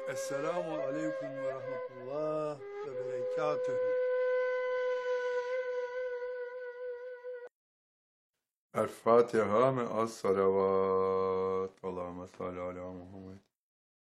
Esselamu aleyküm ve rahmetullah ve berekatühü. El Fatiha mı as salavat. Allahümme salli ala Muhammed.